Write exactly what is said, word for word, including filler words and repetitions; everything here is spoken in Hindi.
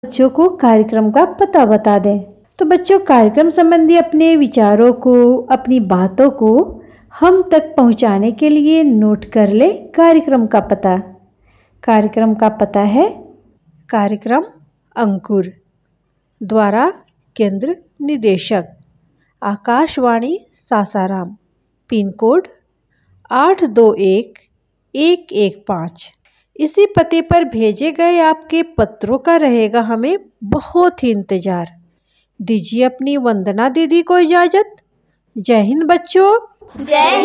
बच्चों को कार्यक्रम का पता बता दें। तो बच्चों, कार्यक्रम संबंधी अपने विचारों को, अपनी बातों को हम तक पहुंचाने के लिए नोट कर ले कार्यक्रम का पता। कार्यक्रम का पता है कार्यक्रम अंकुर, द्वारा केंद्र निदेशक आकाशवाणी सासाराम, पिन कोड आठ दो एक एक एक पाँच। इसी पते पर भेजे गए आपके पत्रों का रहेगा हमें बहुत ही इंतजार। दीजिए अपनी वंदना दीदी को इजाजत। जय हिंद बच्चों। जय